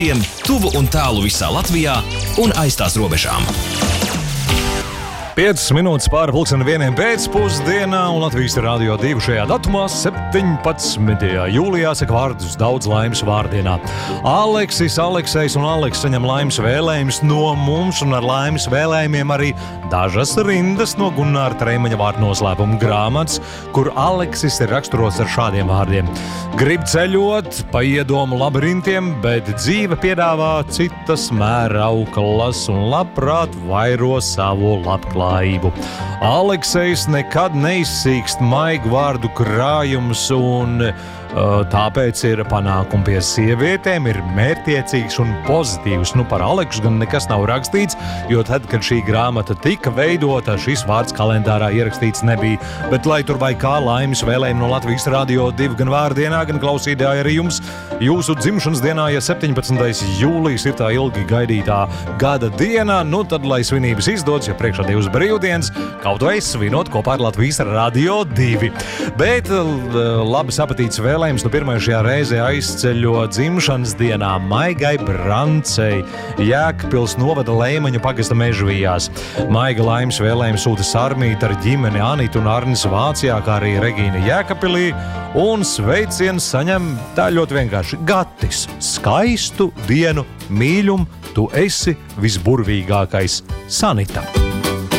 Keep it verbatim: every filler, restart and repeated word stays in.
Tuvu un tālu visā Latvijā un aiz tās robežām. piecas minūtes pāri pulksteni vieniem pēcpusdienā, un Latvijas Rādio divi šajā datumā, septiņpadsmitajā jūlijā, saka vārdus daudz laimes vārdienā. Aleksis, Aleksejs un Aleks saņem laimes vēlējumus no mums, un ar laimes vēlējumiem arī dažas rindas no Gunāra Treimaņa vārdu noslēpuma grāmatas, kur Aleksis ir raksturots ar šādiem vārdiem. Grib ceļot pa iedomu labirintiem, bet dzīve piedāvā citas mērauklas un labprāt vairo savu labklājību. Aleksejs nekad neizsīkst maigu vārdu krājums, un uh, tāpēc ir panākumi pie sievietēm, ir mērķtiecīgs un pozitīvs. Nu, par Aleksu gan nekas nav rakstīts, jo tad, kad šī grāmata tika veidota, šis vārds kalendārā ierakstīts nebija. Bet, lai tur vai kā laimes vēlējumi no Latvijas Rādio divi gan vārdienā, gan klausītāji arī jums jūsu dzimšanas dienā, ja septiņpadsmitais jūlijs ir tā ilgi gaidītā gada diena, nu tad, lai svinības izdodas, ja priekšā divas brīvdienas, kaut vai svinot kopā ar Latvijas Rādio divi. Bet labas apetītes vēlējums no pirmajā šajā reizē aizceļo dzimšanas dienā Maigai Brancei, Jēkabpils novada Leimaņu pagasta Mežvijās. Maiga laimes vēlējums sūta Sarmīta ar ģimeni Anita un Arnis Vācijā, kā arī Regīna Jēkabpilī, un sveiciens saņem tā ļoti vienkārši Gatis. Skaistu dienu, mīļum, tu esi visburvīgākais, Sanita.